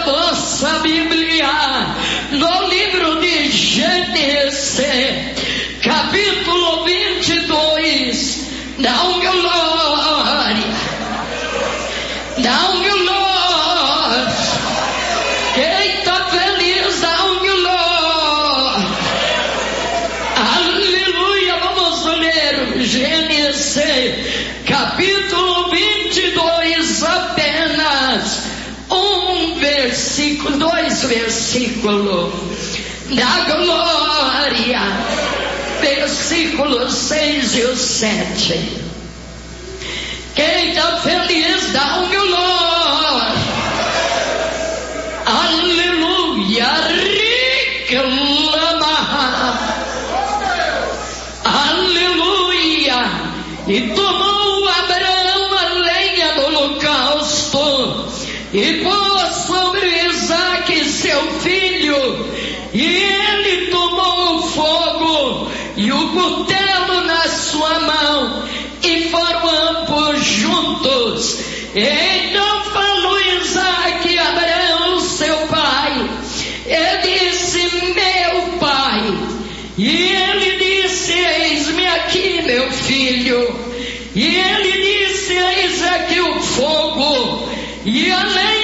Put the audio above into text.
vossa Bíblia no livro de Gênesis, capítulo 22. Dá um glória, dá um glória. Quem está feliz, dá um glória. Aleluia. Vamos ler Gênesis, capítulo 22, apenas dois versículos da glória, versículos 6 e 7. Quem está feliz, dá um glória. Aleluia. Reclama. Aleluia. E tomou Abraão a lenha do holocausto e pôs sobre Isaque seu filho, e ele tomou o fogo e o cutelo na sua mão, e foram ambos juntos. Então falou Isaque a Abraão seu pai, e disse: meu pai. E ele disse: eis-me aqui, meu filho. E ele disse: eis aqui o fogo e a lenha